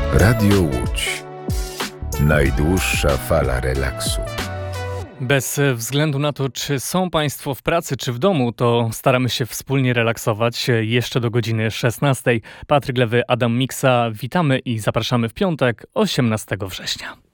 Radio Łódź. Najdłuższa fala relaksu. Bez względu na to, czy są Państwo w pracy, czy w domu, to staramy się wspólnie relaksować jeszcze do godziny 16. Patryk Lewy, Adam Miksa. Witamy i zapraszamy w piątek, 18 września.